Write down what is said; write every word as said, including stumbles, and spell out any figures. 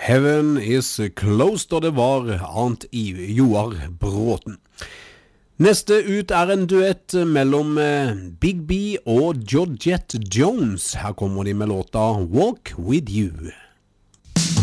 Heaven is closed, og det var Arnt i Joar Bråten. Neste ut er en duett mellom Big B og Georgette Jones. Her kommer de med låta Walk With You.